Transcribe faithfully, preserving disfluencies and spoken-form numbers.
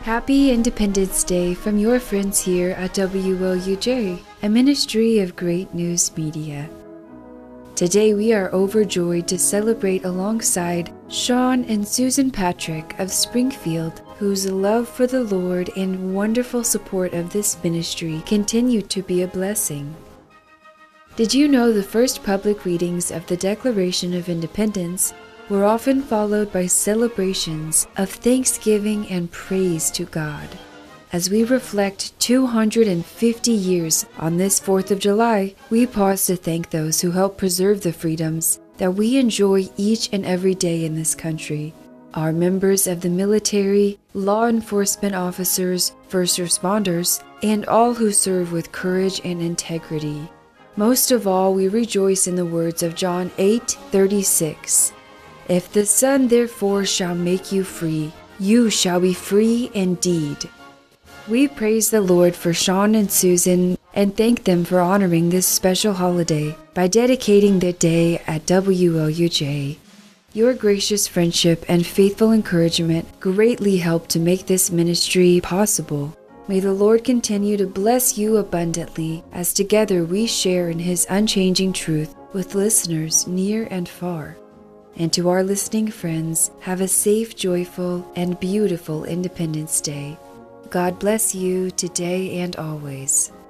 Happy Independence Day from your friends here at W L U J, a ministry of Great News Media. Today we are overjoyed to celebrate alongside Sean and Susan Patrick of Springfield, whose love for the Lord and wonderful support of this ministry continue to be a blessing. Did you know the first public readings of the Declaration of Independence were often followed by celebrations of thanksgiving and praise to God? As we reflect two hundred fifty years on this fourth of July, we pause to thank those who help preserve the freedoms that we enjoy each and every day in this country. Our members of the military, law enforcement officers, first responders, and all who serve with courage and integrity. Most of all, we rejoice in the words of John eight thirty-six. If the Son therefore shall make you free, you shall be free indeed. We praise the Lord for Sean and Susan and thank them for honoring this special holiday by dedicating their day at W L U J. Your gracious friendship and faithful encouragement greatly help to make this ministry possible. May the Lord continue to bless you abundantly as together we share in His unchanging truth with listeners near and far. And to our listening friends, have a safe, joyful, and beautiful Independence Day. God bless you today and always.